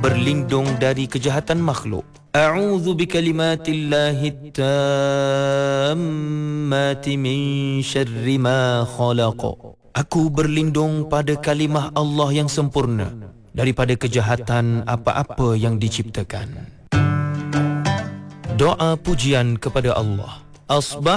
berlindung dari kejahatan makhluk. A'udzu bikalimatillahi tammati min syarri ma khalaq. Aku berlindung pada kalimah Allah yang sempurna daripada kejahatan apa-apa yang diciptakan. Doa pujian kepada Allah.